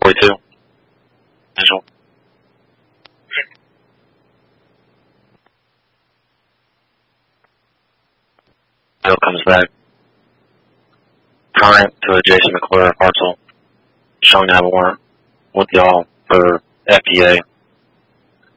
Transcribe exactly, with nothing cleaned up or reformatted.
forty-two. Visual. Bill comes back. Current to a Jason McClure parcel. Showing to have a warrant with y'all for F D A.